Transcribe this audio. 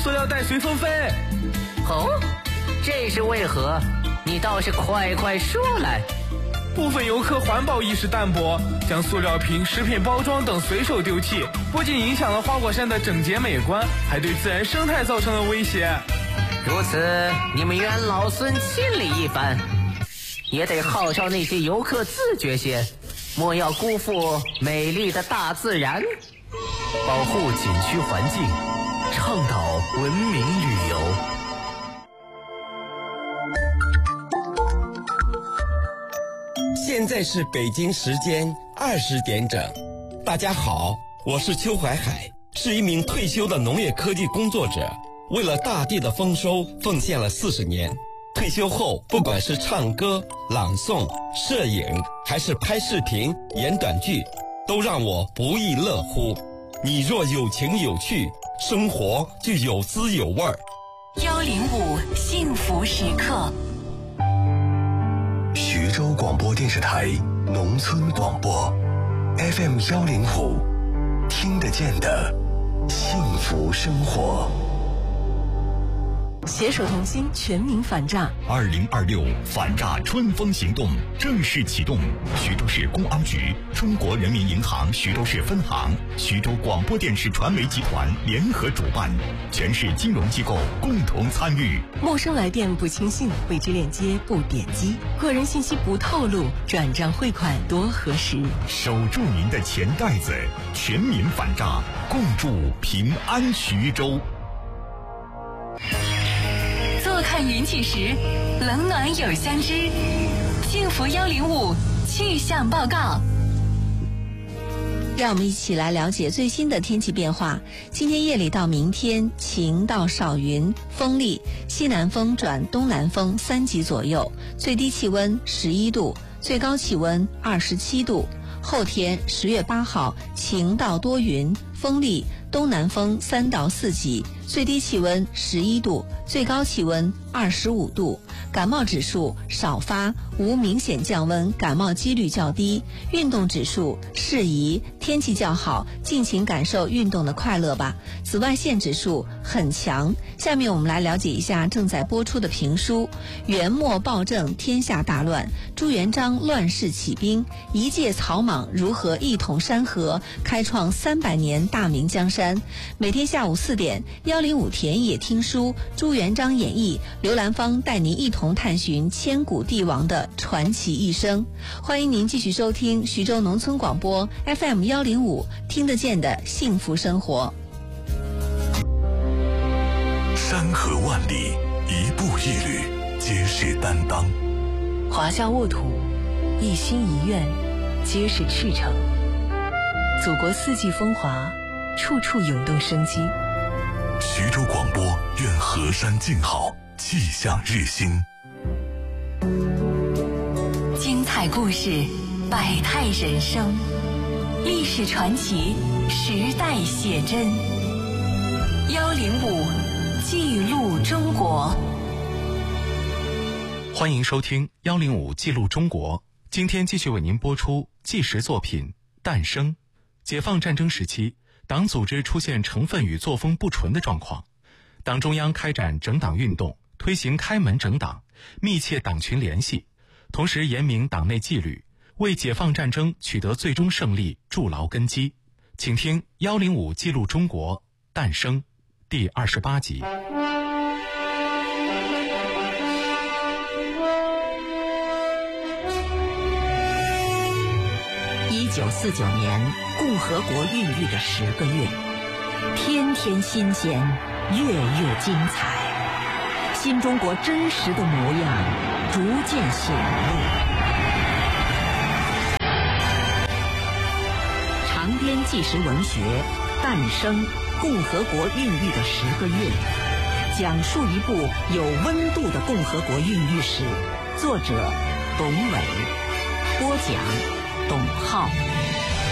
塑料袋随风飞。 哦，这是为何？你倒是快快说来。 部分游客环保意识淡薄，将塑料瓶、食品包装等随手丢弃，不仅影响了花果山的整洁美观，还对自然生态造成了威胁。 如此，你们袁老孙亲理一番，也得号召那些游客自觉些，莫要辜负美丽的大自然。 保护景区环境，倡导文明旅游。 现在是北京时间20点整。大家好，我是邱怀海，是一名退休的农业科技工作者，为了大地的丰收奉献了40年。退休后，不管是唱歌、朗诵、摄影，还是拍视频、演短剧，都让我不亦乐乎。你若有情有趣，生活就有滋有味儿。 105幸福时刻。 徐州广播电视台农村广播 FM 105，听得见的幸福生活。 携手同心，全民反诈。 2026反诈春风行动正式启动，徐州市公安局、中国人民银行徐州市分行、徐州广播电视传媒集团联合主办，全市金融机构共同参与。 陌生来电不轻信，未知链接不点击，个人信息不透露，转账汇款多核实。 守住您的钱袋子，全民反诈，共筑平安徐州。 坐看云起时，冷暖有相知。幸福105气象报告。 让我们一起来了解最新的天气变化。今天夜里到明天晴到少云，风力西南风转东南风3级左右，最低气温11度，最高气温27度。后天10月8号晴到多云，风力东南风3到4级，最低气温11度，最高气温25度。感冒指数少发，无明显降温，感冒几率较低。运动指数适宜，天气较好，尽情感受运动的快乐吧。紫外线指数很强。下面我们来了解一下正在播出的评书《元末暴政天下大乱》，朱元璋乱世起兵，一介草莽如何一统山河，开创300年大明江山。每天下午4点，105田野听书，朱元璋演义，刘兰芳带您一同探寻千古帝王的传奇一生。欢迎您继续收听徐州农村广播 FM 105，听得见的幸福生活。 山河万里，一步一履，皆是担当。 华夏沃土，一心一愿，皆是赤诚。祖国四季风华，处处涌动生机。 徐州广播愿河山静好，气象日新。 精彩故事，百态人生，历史传奇，时代写真。105记录中国。 欢迎收听105记录中国。今天继续为您播出纪实作品《诞生》。解放战争时期，党组织出现成分与作风不纯的状况，党中央开展整党运动，推行开门整党，密切党群联系，同时严明党内纪律，为解放战争取得最终胜利筑牢根基。请听105记录中国诞生第28集。 1949年，共和国孕育的10个月，天天新鲜，月月精彩，新中国真实的模样逐渐显露。长篇纪实文学《诞生：共和国孕育的10个月》，讲述一部有温度的共和国孕育史。作者：董伟，播讲：董浩。